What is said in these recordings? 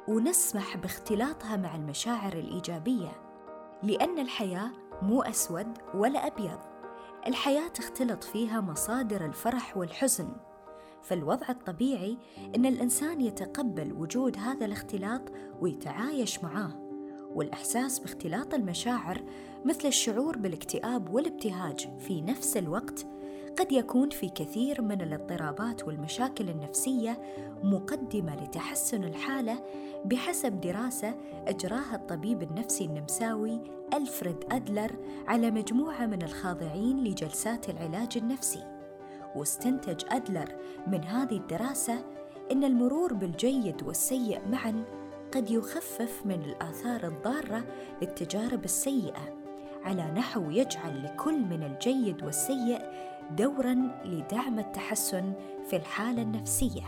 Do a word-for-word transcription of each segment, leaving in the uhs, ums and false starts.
ونسمح باختلاطها مع المشاعر الإيجابية، لأن الحياة مو أسود ولا أبيض، الحياة تختلط فيها مصادر الفرح والحزن. فالوضع الطبيعي أن الإنسان يتقبل وجود هذا الاختلاط ويتعايش معاه. والإحساس باختلاط المشاعر مثل الشعور بالاكتئاب والابتهاج في نفس الوقت قد يكون في كثير من الاضطرابات والمشاكل النفسية مقدمة لتحسن الحالة، بحسب دراسة أجراها الطبيب النفسي النمساوي ألفريد أدلر على مجموعة من الخاضعين لجلسات العلاج النفسي. واستنتج أدلر من هذه الدراسة أن المرور بالجيد والسيء معاً قد يخفف من الآثار الضارة للتجارب السيئة، على نحو يجعل لكل من الجيد والسيء دوراً لدعم التحسن في الحالة النفسية.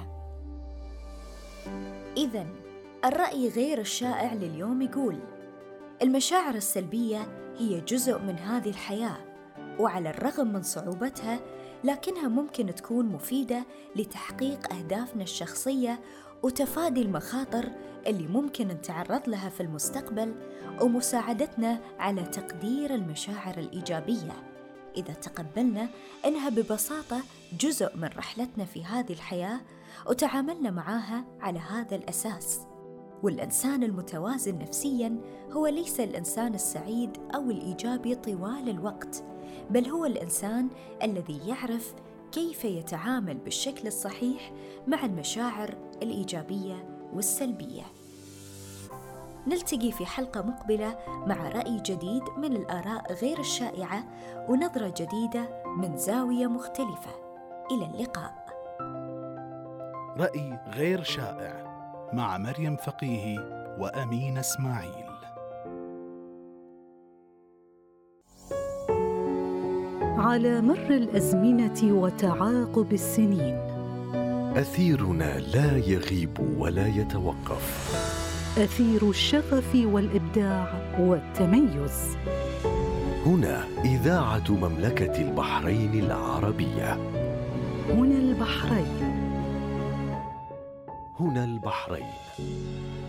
إذن الرأي غير الشائع لليوم يقول: المشاعر السلبية هي جزء من هذه الحياة، وعلى الرغم من صعوبتها لكنها ممكن تكون مفيدة لتحقيق أهدافنا الشخصية وتفادي المخاطر اللي ممكن نتعرض لها في المستقبل، ومساعدتنا على تقدير المشاعر الإيجابية إذا تقبلنا أنها ببساطة جزء من رحلتنا في هذه الحياة وتعاملنا معها على هذا الأساس. والإنسان المتوازن نفسياً هو ليس الإنسان السعيد أو الإيجابي طوال الوقت، بل هو الإنسان الذي يعرف كيف يتعامل بالشكل الصحيح مع المشاعر الإيجابية والسلبية. نلتقي في حلقة مقبلة مع رأي جديد من الآراء غير الشائعة ونظرة جديدة من زاوية مختلفة. إلى اللقاء. رأي غير شائع مع مريم فقيهي وأمين إسماعيل. على مر الأزمنة وتعاقب السنين، أثيرنا لا يغيب ولا يتوقف، أثير الشغف والإبداع والتميز. هنا إذاعة مملكة البحرين العربية. هنا البحرين. هنا البحرين.